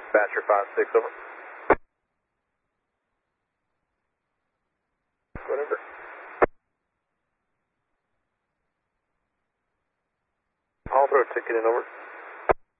Dispatcher 5-6, over. Whatever. I'll throw a ticket in, over.